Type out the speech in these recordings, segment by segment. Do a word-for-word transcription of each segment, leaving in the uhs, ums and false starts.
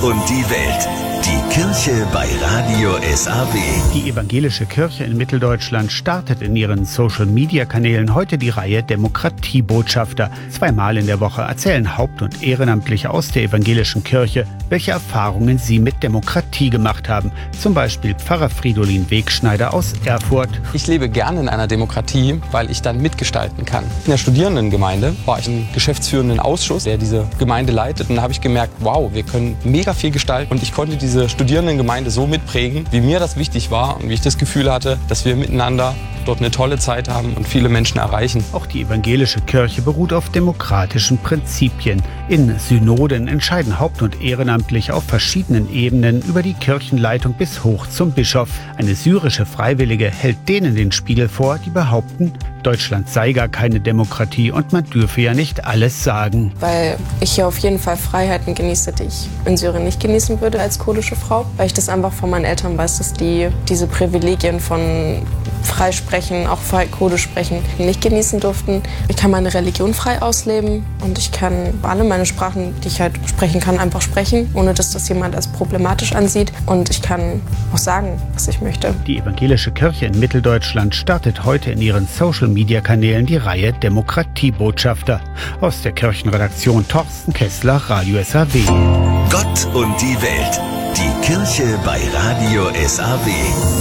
und die Welt. Die Kirche bei Radio S A W. Die evangelische Kirche in Mitteldeutschland startet in ihren Social-Media-Kanälen heute die Reihe Demokratiebotschafter. Zweimal in der Woche erzählen Haupt- und Ehrenamtliche aus der evangelischen Kirche, welche Erfahrungen sie mit Demokratie gemacht haben. Zum Beispiel Pfarrer Fridolin Wegschneider aus Erfurt. Ich lebe gerne in einer Demokratie, weil ich dann mitgestalten kann. In der Studierendengemeinde war ich im geschäftsführenden Ausschuss, der diese Gemeinde leitet. Und da habe ich gemerkt, wow, wir können mega viel gestalten. Und ich konnte diese Studierendengemeinde so mitprägen, wie mir das wichtig war und wie ich das Gefühl hatte, dass wir miteinander dort eine tolle Zeit haben und viele Menschen erreichen. Auch die evangelische Kirche beruht auf demokratischen Prinzipien. In Synoden entscheiden Haupt- und Ehrenamtliche auf verschiedenen Ebenen über die Kirchenleitung bis hoch zum Bischof. Eine syrische Freiwillige hält denen den Spiegel vor, die behaupten, Deutschland sei gar keine Demokratie und man dürfe ja nicht alles sagen. Weil ich hier auf jeden Fall Freiheiten genieße, die ich in Syrien nicht genießen würde als kurdische Frau. Weil ich das einfach von meinen Eltern weiß, dass die diese Privilegien von Freisprechen, auch frei Kurdisch sprechen, nicht genießen durften. Ich kann meine Religion frei ausleben und ich kann alle meine Sprachen, die ich halt sprechen kann, einfach sprechen, ohne dass das jemand als problematisch ansieht. Und ich kann auch sagen, was ich möchte. Die evangelische Kirche in Mitteldeutschland startet heute in ihren Social-Media-Kanälen die Reihe Demokratiebotschafter. Aus der Kirchenredaktion Thorsten Kessler, Radio S A W. Gott und die Welt. Die Kirche bei Radio S A W.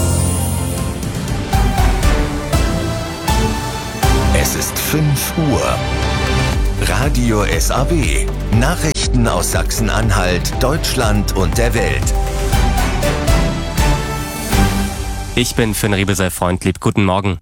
Es ist fünf Uhr. Radio S A W. Nachrichten aus Sachsen-Anhalt, Deutschland und der Welt. Ich bin Finn Riebesel-Freundlieb. Guten Morgen.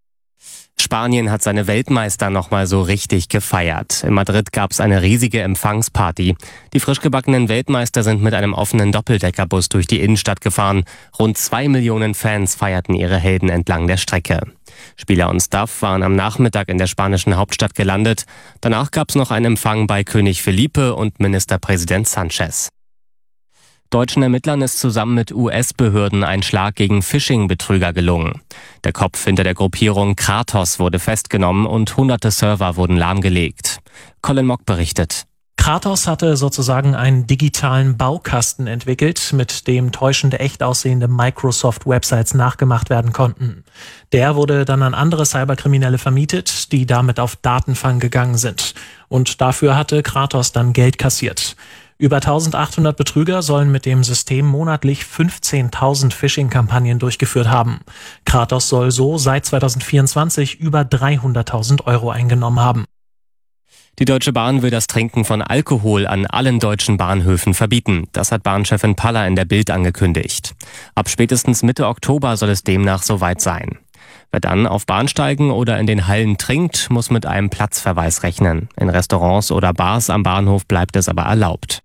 Spanien hat seine Weltmeister nochmal so richtig gefeiert. In Madrid gab es eine riesige Empfangsparty. Die frisch gebackenen Weltmeister sind mit einem offenen Doppeldeckerbus durch die Innenstadt gefahren. Rund zwei Millionen Fans feierten ihre Helden entlang der Strecke. Spieler und Staff waren am Nachmittag in der spanischen Hauptstadt gelandet. Danach gab es noch einen Empfang bei König Felipe und Ministerpräsident Sanchez. Deutschen Ermittlern ist zusammen mit U S-Behörden ein Schlag gegen Phishing-Betrüger gelungen. Der Kopf hinter der Gruppierung Kratos wurde festgenommen und hunderte Server wurden lahmgelegt. Colin Mock berichtet. Kratos hatte sozusagen einen digitalen Baukasten entwickelt, mit dem täuschende, echt aussehende Microsoft-Websites nachgemacht werden konnten. Der wurde dann an andere Cyberkriminelle vermietet, die damit auf Datenfang gegangen sind. Und dafür hatte Kratos dann Geld kassiert. Über eintausendachthundert Betrüger sollen mit dem System monatlich fünfzehntausend Phishing-Kampagnen durchgeführt haben. Kratos soll so seit zweitausendvierundzwanzig über dreihunderttausend Euro eingenommen haben. Die Deutsche Bahn will das Trinken von Alkohol an allen deutschen Bahnhöfen verbieten. Das hat Bahnchefin Paller in der Bild angekündigt. Ab spätestens Mitte Oktober soll es demnach soweit sein. Wer dann auf Bahnsteigen oder in den Hallen trinkt, muss mit einem Platzverweis rechnen. In Restaurants oder Bars am Bahnhof bleibt es aber erlaubt.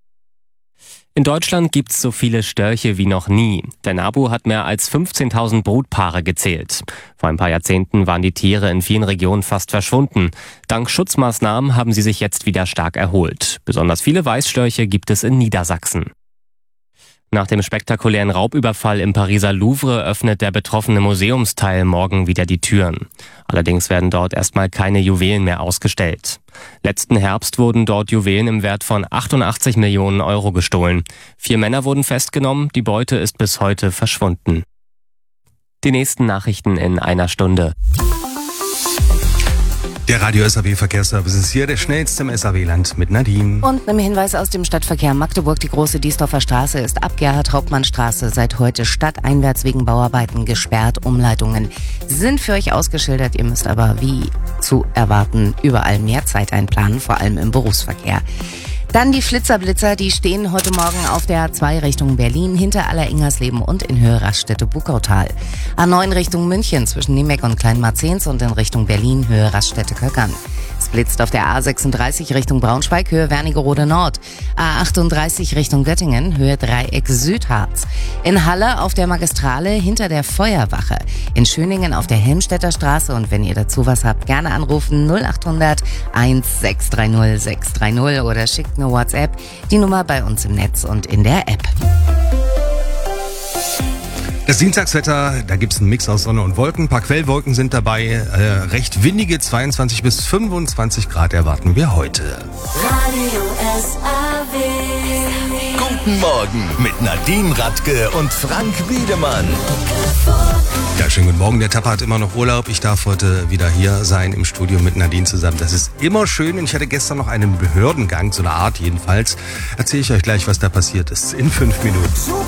In Deutschland gibt's so viele Störche wie noch nie. Der NABU hat mehr als fünfzehntausend Brutpaare gezählt. Vor ein paar Jahrzehnten waren die Tiere in vielen Regionen fast verschwunden. Dank Schutzmaßnahmen haben sie sich jetzt wieder stark erholt. Besonders viele Weißstörche gibt es in Niedersachsen. Nach dem spektakulären Raubüberfall im Pariser Louvre öffnet der betroffene Museumsteil morgen wieder die Türen. Allerdings werden dort erstmal keine Juwelen mehr ausgestellt. Letzten Herbst wurden dort Juwelen im Wert von achtundachtzig Millionen Euro gestohlen. Vier Männer wurden festgenommen, die Beute ist bis heute verschwunden. Die nächsten Nachrichten in einer Stunde. Der Radio S A W-Verkehrsservice ist hier, der schnellste im S A W-Land mit Nadine. Und einem Hinweis aus dem Stadtverkehr Magdeburg. Die große Diesdorfer Straße ist ab Gerhard-Hauptmann-Straße seit heute stadteinwärts wegen Bauarbeiten gesperrt. Umleitungen sind für euch ausgeschildert. Ihr müsst aber, wie zu erwarten, überall mehr Zeit einplanen, vor allem im Berufsverkehr. Dann die Flitzerblitzer, die stehen heute Morgen auf der A zwei Richtung Berlin, hinter Aller-Ingersleben und in Höhe Raststätte-Bukautal. A neun Richtung München zwischen Niemek und Kleinmarzens und in Richtung Berlin, Höhe Raststätte-Köckern. Es blitzt auf der A sechsunddreißig Richtung Braunschweig, Höhe Wernigerode Nord. A achtunddreißig Richtung Göttingen, Höhe Dreieck Südharz. In Halle auf der Magistrale hinter der Feuerwache. In Schöningen auf der Helmstedter Straße. Und wenn ihr dazu was habt, gerne anrufen null achthundert sechshundertsechzig null sechs drei null oder schickt eine WhatsApp. Die Nummer bei uns im Netz und in der App. Das Dienstagswetter, da gibt's einen Mix aus Sonne und Wolken. Ein paar Quellwolken sind dabei. Äh, recht windige zweiundzwanzig bis fünfundzwanzig Grad erwarten wir heute. Radio S A W. Guten Morgen mit Nadine Radke und Frank Wiedemann. Ja, schönen guten Morgen. Der Tapper hat immer noch Urlaub. Ich darf heute wieder hier sein im Studio mit Nadine zusammen. Das ist immer schön. Und ich hatte gestern noch einen Behördengang, so eine Art jedenfalls. Erzähle ich euch gleich, was da passiert ist. In fünf Minuten.